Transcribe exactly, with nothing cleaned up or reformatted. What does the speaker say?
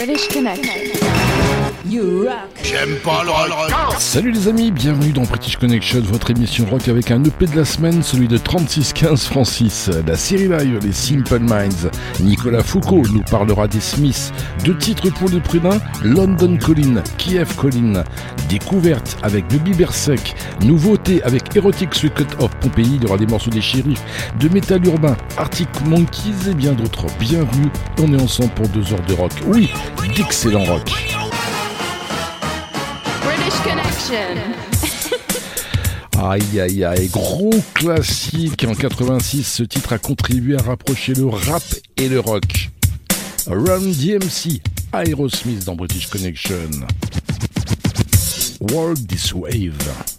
British Connection. You rock. J'aime pas le rock. Salut les amis, bienvenue dans British Connection, votre émission rock avec un E P de la semaine, celui de trente-six quinze Francis. La série live, les Simple Minds. Nicolas Foucault nous parlera des Smiths. Deux titres pour les prudins, London Calling, Kiev Calling. Découverte avec Baby Bersek. Nouveauté avec Erotic Circuit of Pompéi. Il y aura des morceaux des shérifs, de métal urbain, Arctic Monkeys et bien d'autres. Bienvenue, on est ensemble pour deux heures de rock. Oui, d'excellent rock. British Connection. Aïe aïe aïe, gros classique en quatre-vingt-six, ce titre a contribué à rapprocher le rap et le rock. Run D M C, Aerosmith dans British Connection. Walk This Wave.